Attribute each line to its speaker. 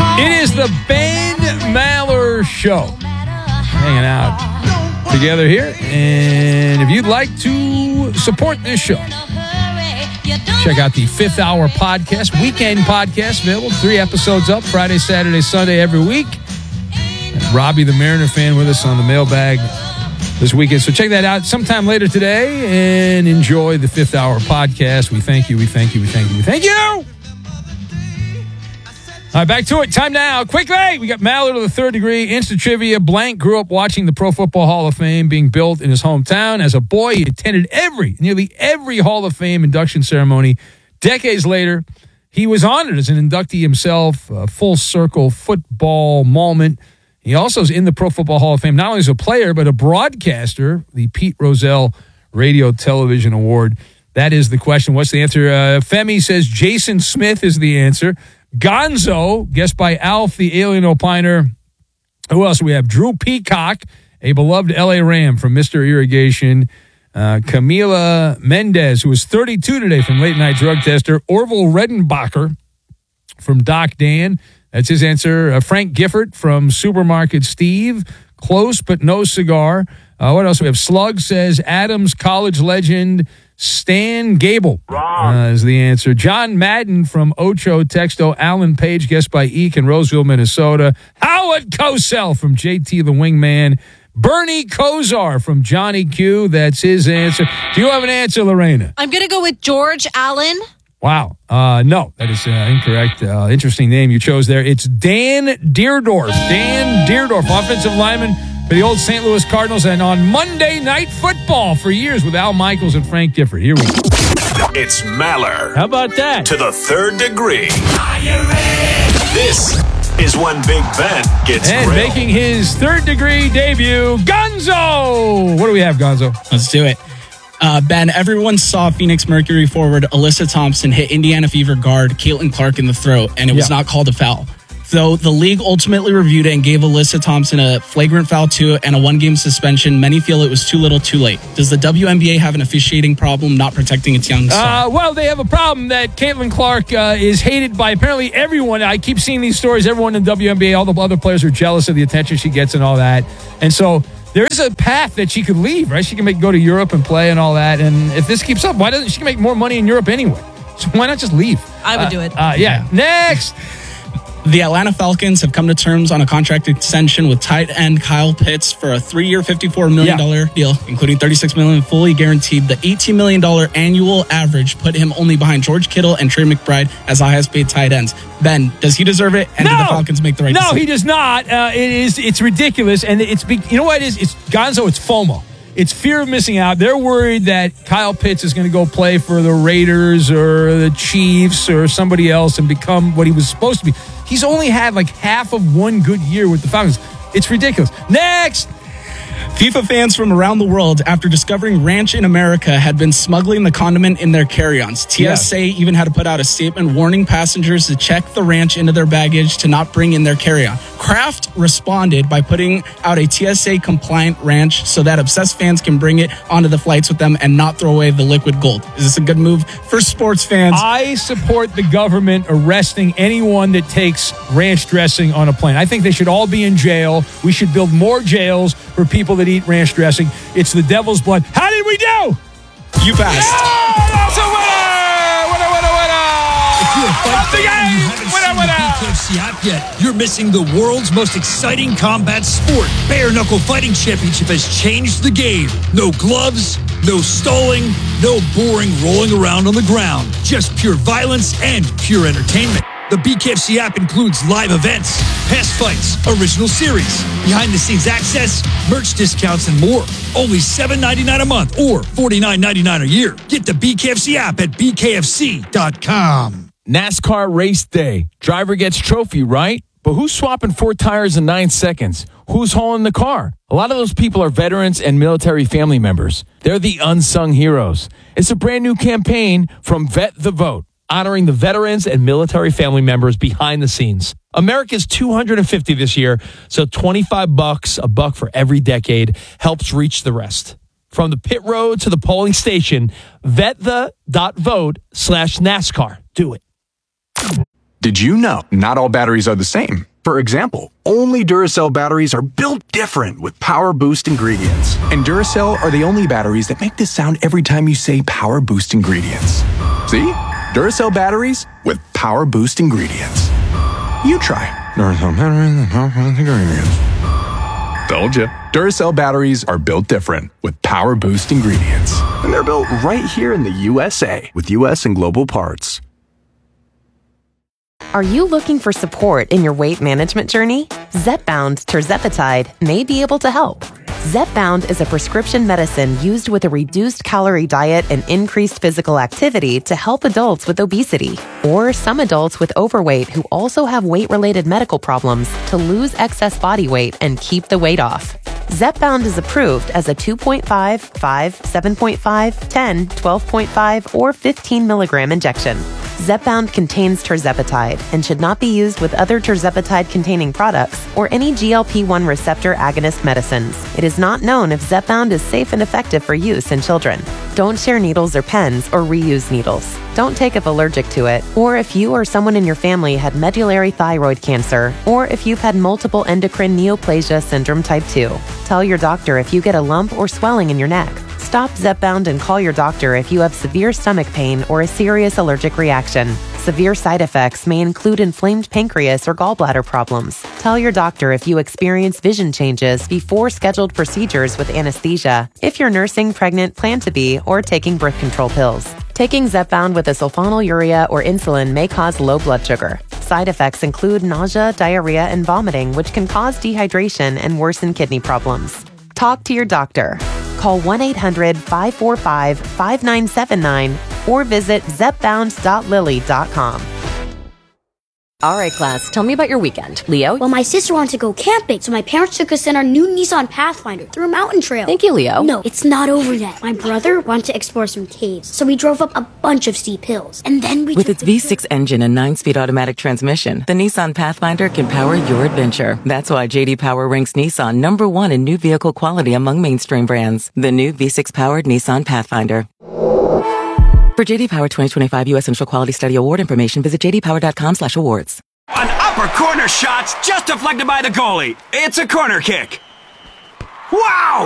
Speaker 1: It is the Ben Maller Show. Hanging out together here. And if you'd like to support this show, check out the 5th Hour podcast, weekend podcast available. 3 episodes up, Friday, Saturday, Sunday every week. And Robbie the Mariner fan with us on the mailbag this weekend. So check that out sometime later today and enjoy the 5th Hour podcast. We thank you, we thank you, we thank you, we thank you. All right, back to it. Time now. Quickly, we got Maller to the third degree. Instant trivia. Blank grew up watching the Pro Football Hall of Fame being built in his hometown. As a boy, he attended nearly every Hall of Fame induction ceremony. Decades later, he was honored as an inductee himself. A full circle football moment. He also is in the Pro Football Hall of Fame, not only as a player, but a broadcaster, the Pete Rozelle Radio Television Award. That is the question. What's the answer? Femi says Jason Smith is the answer. Gonzo, guessed by Alf, the alien opiner. Who else? We have Drew Peacock, a beloved LA Ram from Mr. Irrigation. Camila Mendez, who was 32 today from Late Night Drug Tester. Orville Redenbacher from Doc Dan. That's his answer. Frank Gifford from Supermarket Steve. Close, but no cigar. What else? We have Slug says Adams college legend Stan Gable is the answer. John Madden from Ocho Texto. Alan Page, guessed by Eek in Roseville, Minnesota. Howard Cosell from JT the Wingman. Bernie Kosar from Johnny Q. That's his answer. Do you have an answer, Lorena?
Speaker 2: I'm going to go with George Allen.
Speaker 1: Wow. No, that is incorrect. Interesting name you chose there. It's Dan Deerdorf. Dan Deerdorf, offensive lineman for the old St. Louis Cardinals, and on Monday Night Football for years with Al Michaels and Frank Gifford. Here we go.
Speaker 3: It's Maller.
Speaker 1: How about that?
Speaker 3: To the third degree. Are you ready? This is when Big Ben gets
Speaker 1: and
Speaker 3: grilled.
Speaker 1: Making his third degree debut, Gonzo. What do we have, Gonzo?
Speaker 4: Let's do it. Ben, everyone saw Phoenix Mercury forward Alyssa Thompson hit Indiana Fever guard Caitlin Clark in the throat, and it was not called a foul. Though the league ultimately reviewed it and gave Alyssa Thompson a flagrant foul too and a 1-game suspension, many feel it was too little too late. Does the WNBA have an officiating problem not protecting its young star?
Speaker 1: Well, they have a problem that Caitlin Clark is hated by apparently everyone. I keep seeing these stories. Everyone in the WNBA, all the other players are jealous of the attention she gets and all that. And so there is a path that she could leave, right? She can go to Europe and play and all that. And if this keeps up, why doesn't she make more money in Europe anyway? So why not just leave?
Speaker 2: I would do it.
Speaker 1: Yeah. Next.
Speaker 4: The Atlanta Falcons have come to terms on a contract extension with tight end Kyle Pitts for a 3-year, $54 million deal, including $36 million fully guaranteed. The $18 million annual average put him only behind George Kittle and Trey McBride as highest paid tight ends. Ben, does he deserve it? And did the Falcons make the right decision?
Speaker 1: No, he does not. It's ridiculous. And you know what it is? It's Gonzo, it's FOMO. It's fear of missing out. They're worried that Kyle Pitts is going to go play for the Raiders or the Chiefs or somebody else and become what he was supposed to be. He's only had like half of one good year with the Falcons. It's ridiculous. Next!
Speaker 4: FIFA fans from around the world, after discovering Ranch in America had been smuggling the condiment in their carry-ons. TSA even had to put out a statement warning passengers to check the ranch into their baggage to not bring in their carry-on. Kraft responded by putting out a TSA-compliant ranch so that obsessed fans can bring it onto the flights with them and not throw away the liquid gold. Is this a good move for sports fans?
Speaker 1: I support the government arresting anyone that takes ranch dressing on a plane. I think they should all be in jail. We should build more jails for people that eat ranch dressing. It's the devil's blood. How did we do?
Speaker 4: You passed.
Speaker 1: That's a winner! Winner!
Speaker 5: If you're a fight fan and you haven't seen the BKFC app yet, you're missing the world's most exciting combat sport. Bare Knuckle Fighting Championship has changed the game. No gloves, no stalling, no boring rolling around on the ground. Just pure violence and pure entertainment. The BKFC app includes live events, past fights, original series, behind-the-scenes access, merch discounts, and more. Only $7.99 a month or $49.99 a year. Get the BKFC app at bkfc.com.
Speaker 6: NASCAR race day. Driver gets trophy, right? But who's swapping 4 tires in 9 seconds? Who's hauling the car? A lot of those people are veterans and military family members. They're the unsung heroes. It's a brand new campaign from Vet the Vote, honoring the veterans and military family members behind the scenes. America's 250 this year, so $25, a buck for every decade, helps reach the rest. From the pit road to the polling station, vetThe.vote/NASCAR. Do it.
Speaker 7: Did you know not all batteries are the same? For example, only Duracell batteries are built different with Power Boost ingredients. And Duracell are the only batteries that make this sound every time you say Power Boost ingredients. See? Duracell batteries with Power Boost ingredients. You try. Duracell batteries with Power Boost ingredients. Told you. Duracell batteries are built different with Power Boost ingredients. And they're built right here in the USA with US and global parts.
Speaker 8: Are you looking for support in your weight management journey? Zepbound tirzepatide may be able to help. Zepbound is a prescription medicine used with a reduced calorie diet and increased physical activity to help adults with obesity or some adults with overweight who also have weight-related medical problems to lose excess body weight and keep the weight off. Zepbound is approved as a 2.5, 5, 7.5, 10, 12.5, or 15 milligram injection. Zepbound contains tirzepatide and should not be used with other tirzepatide-containing products or any GLP-1 receptor agonist medicines. It is not known if Zepbound is safe and effective for use in children. Don't share needles or pens or reuse needles. Don't take if allergic to it, or if you or someone in your family had medullary thyroid cancer, or if you've had multiple endocrine neoplasia syndrome type 2. Tell your doctor if you get a lump or swelling in your neck. Stop Zepbound and call your doctor if you have severe stomach pain or a serious allergic reaction. Severe side effects may include inflamed pancreas or gallbladder problems. Tell your doctor if you experience vision changes before scheduled procedures with anesthesia, if you're nursing, pregnant, plan to be, or taking birth control pills. Taking Zepbound with a sulfonylurea or insulin may cause low blood sugar. Side effects include nausea, diarrhea, and vomiting, which can cause dehydration and worsen kidney problems. Talk to your doctor. Call 1-800-545-5979 or visit zepbound.lily.com.
Speaker 9: All right, class, tell me about your weekend. Leo?
Speaker 10: Well, my sister wanted to go camping, so my parents took us in our new Nissan Pathfinder through a mountain trail.
Speaker 9: Thank you, Leo.
Speaker 10: No, it's not over yet. My brother wanted to explore some caves, so we drove up a bunch of steep hills. And then
Speaker 11: With its V6 engine and 9-speed automatic transmission, the Nissan Pathfinder can power your adventure. That's why J.D. Power ranks Nissan #1 in new vehicle quality among mainstream brands. The new V6-powered Nissan Pathfinder. For J.D. Power 2025 U.S. Central Quality Study Award information, visit jdpower.com/awards.
Speaker 12: An upper corner shot's just deflected by the goalie. It's a corner kick. Wow!